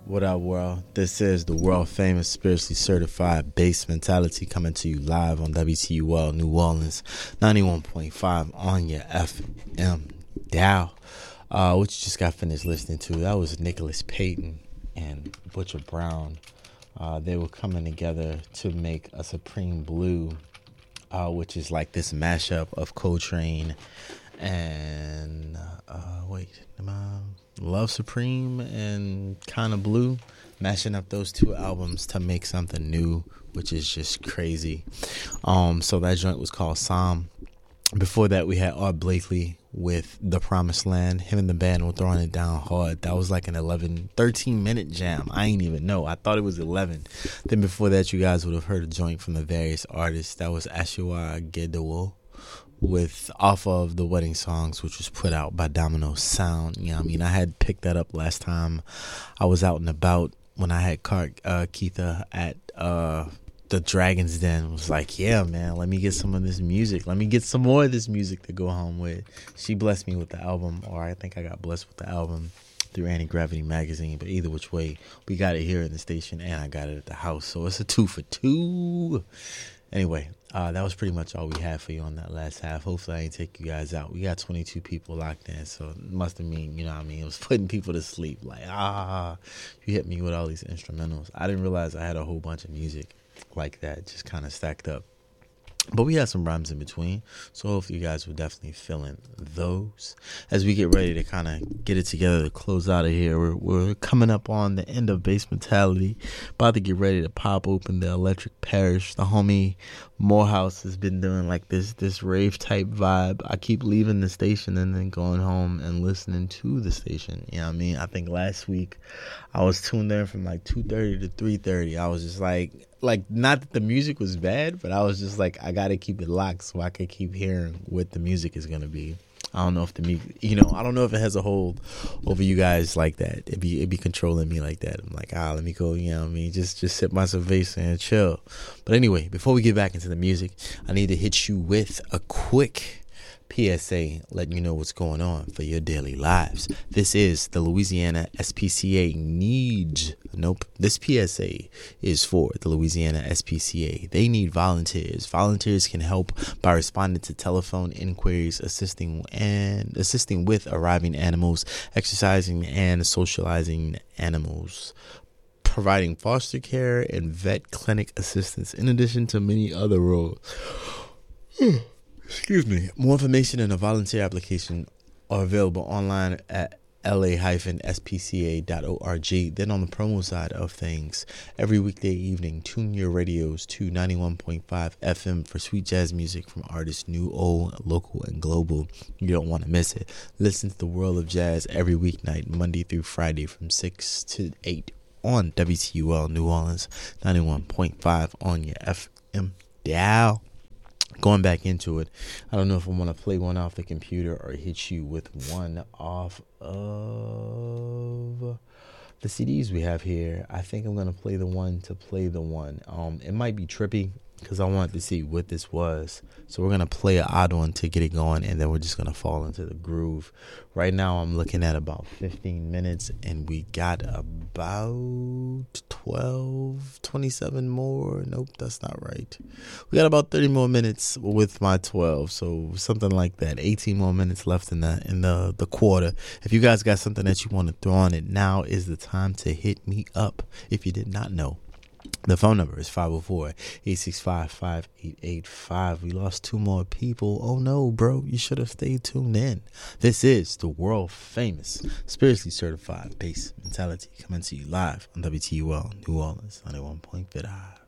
What up, world? This is the world famous spiritually certified bass mentality coming to you live on WTUL New Orleans 91.5 on your FM dial. What you just got finished listening to, that was Nicholas Payton and Butcher Brown. They were coming together to make a Supreme Blue, which is like this mashup of Coltrane and Love Supreme and Kinda Blue, mashing up those two albums to make something new, which is just crazy. So that joint was called Psalm. Before that, we had Art Blakely with The Promised Land. Him and the band were throwing it down hard. That was like an 13-minute jam. I ain't even know. I thought it was 11. Then before that, you guys would have heard a joint from the various artists. That was Ashiwa Gedewo with off of The Wedding Songs, which was put out by Domino Sound. You know what I mean? I had picked that up last time I was out and about when I had Keitha at the Dragon's Den. Was like, yeah, man, let me get some of this music. Let me get some more of this music to go home with. She blessed me with the album, or I think I got blessed with the album through Anti-Gravity magazine. But either which way, we got it here in the station and I got it at the house. So it's a 2 for 2. Anyway, that was pretty much all we had for you on that last half. Hopefully I didn't take you guys out. We got 22 people locked in, so it must have mean, you know what I mean, it was putting people to sleep. Like, you hit me with all these instrumentals. I didn't realize I had a whole bunch of music like that just kind of stacked up. But we had some rhymes in between, so hopefully you guys were definitely feeling those. As we get ready to kind of get it together to close out of here, we're coming up on the end of Bass Mentality, about to get ready to pop open the Electric Parish. The homie Morehouse has been doing like this rave type vibe. I keep leaving the station and then going home and listening to the station. You know what I mean? I think last week I was tuned in from like 2:30 to 3:30. I was just like not that the music was bad, but I was just like, I gotta keep it locked so I can keep hearing what the music is gonna be. I don't know if the music, I don't know if it has a hold over you guys like that. It'd be controlling me like that. I'm like, let me go, you know what I mean? Just sip my cerveza and chill. But anyway, before we get back into the music, I need to hit you with a quick PSA, letting you know what's going on for your daily lives. This is the Louisiana SPCA needs. Nope. This PSA is for the Louisiana SPCA. They need volunteers. Volunteers can help by responding to telephone inquiries, assisting with arriving animals, exercising and socializing animals, providing foster care and vet clinic assistance, in addition to many other roles. Excuse me. More information and a volunteer application are available online at la-spca.org. Then on the promo side of things, every weekday evening, tune your radios to 91.5 FM for sweet jazz music from artists new, old, local, and global. You don't want to miss it. Listen to the world of jazz every weeknight, Monday through Friday from 6 to 8 on WTUL New Orleans 91.5 on your FM dial. Going back into it, I don't know if I want to play one off the computer or hit you with one off of the CDs we have here. I think I'm going to play the one. It might be trippy because I wanted to see what this was. So we're going to play an odd one to get it going, and then we're just going to fall into the groove. Right now I'm looking at about 15 minutes, and we got about 27 more. Nope, that's not right. We got about 30 more minutes with my 12, so something like that. 18 more minutes left in the quarter. If you guys got something that you want to throw on it, now is the time to hit me up if you did not know. The phone number is 504-865-5885. We lost 2 more people. Oh no, bro, you should have stayed tuned in. This is the world famous, spiritually certified bass mentality coming to you live on WTUL New Orleans 91.5.